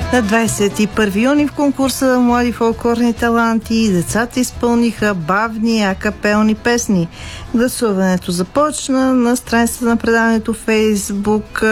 На 21 юни в конкурса Млади фолклорни таланти децата изпълниха бавни акапелни песни. Гласуването започна на страницата на предаването Facebook